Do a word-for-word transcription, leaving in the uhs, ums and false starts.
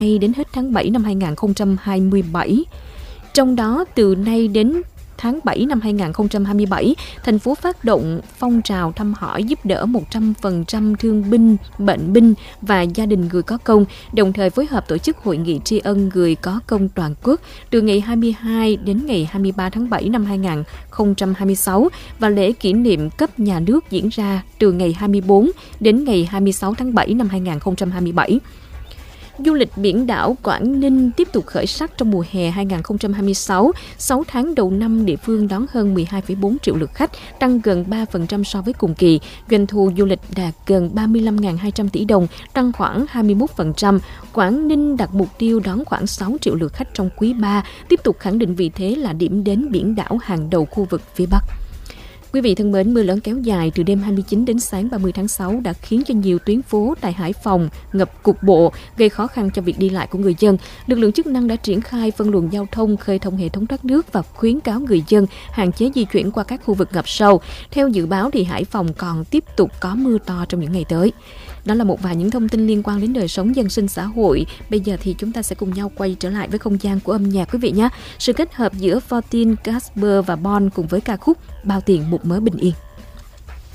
nay đến hết tháng bảy năm hai nghìn không trăm hai mươi bảy. Trong đó, từ nay đến tháng bảy năm hai nghìn không trăm hai mươi bảy, thành phố phát động phong trào thăm hỏi giúp đỡ một trăm phần trăm thương binh, bệnh binh và gia đình người có công, đồng thời phối hợp tổ chức hội nghị tri ân người có công toàn quốc từ ngày hai mươi hai đến ngày hai mươi ba tháng bảy năm hai nghìn không trăm hai mươi sáu và lễ kỷ niệm cấp nhà nước diễn ra từ ngày hai mươi tư đến ngày hai mươi sáu tháng bảy năm hai nghìn không trăm hai mươi bảy. Du lịch biển đảo Quảng Ninh tiếp tục khởi sắc trong mùa hè hai nghìn không trăm hai mươi sáu. sáu tháng đầu năm, địa phương đón hơn mười hai phẩy bốn triệu lượt khách, tăng gần ba phần trăm so với cùng kỳ. Doanh thu du lịch đạt gần ba mươi lăm nghìn hai trăm tỷ đồng, tăng khoảng hai mươi mốt phần trăm. Quảng Ninh đặt mục tiêu đón khoảng sáu triệu lượt khách trong quý ba, tiếp tục khẳng định vị thế là điểm đến biển đảo hàng đầu khu vực phía Bắc. Quý vị thân mến, mưa lớn kéo dài từ đêm hai mươi chín đến sáng ba mươi tháng sáu đã khiến cho nhiều tuyến phố tại Hải Phòng ngập cục bộ, gây khó khăn cho việc đi lại của người dân. Lực lượng chức năng đã triển khai phân luồng giao thông, khơi thông hệ thống thoát nước và khuyến cáo người dân hạn chế di chuyển qua các khu vực ngập sâu. Theo dự báo thì Hải Phòng còn tiếp tục có mưa to trong những ngày tới. Đó là một vài những thông tin liên quan đến đời sống dân sinh xã hội. Bây giờ thì chúng ta sẽ cùng nhau quay trở lại với không gian của âm nhạc quý vị nhé. Sự kết hợp giữa Fortin, Casper và Bon cùng với ca khúc Bao tiền một mớ bình yên.